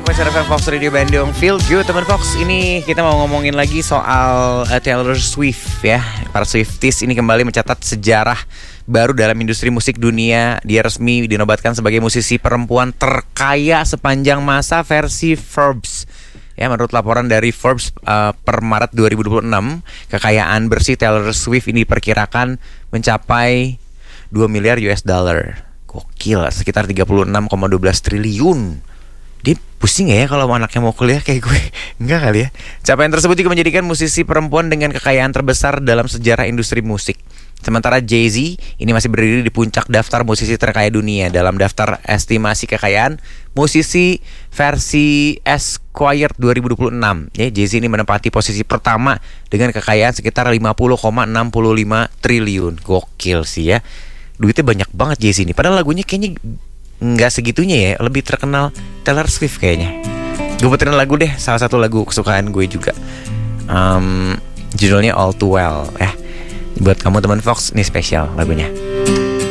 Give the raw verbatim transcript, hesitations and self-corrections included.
Konser F M Fox Radio Bandung. Feel good teman Fox. Ini kita mau ngomongin lagi soal uh, Taylor Swift ya. Para Swifties ini kembali mencatat sejarah baru dalam industri musik dunia. Dia resmi dinobatkan sebagai musisi perempuan terkaya sepanjang masa versi Forbes. Ya, menurut laporan dari Forbes uh, per Maret dua ribu dua puluh enam, kekayaan bersih Taylor Swift ini diperkirakan mencapai dua miliar U S dollar. Gokil, sekitar tiga puluh enam koma satu dua triliun. Dia pusing gak ya kalau anaknya mau kuliah kayak gue? Enggak kali ya. Capaian tersebut juga menjadikan musisi perempuan dengan kekayaan terbesar dalam sejarah industri musik. Sementara Jay-Z ini masih berdiri di puncak daftar musisi terkaya dunia dalam daftar estimasi kekayaan musisi versi Esquire dua ribu dua puluh enam. Ya, Jay-Z ini menempati posisi pertama dengan kekayaan sekitar lima puluh koma enam lima triliun. Gokil sih ya. Duitnya banyak banget Jay-Z ini. Padahal lagunya kayaknya nggak segitunya ya. Lebih terkenal Taylor Swift kayaknya. Gue puterin lagu deh, salah satu lagu kesukaan gue juga. um, Judulnya All Too Well ya. Buat kamu teman Fox, ini spesial lagunya.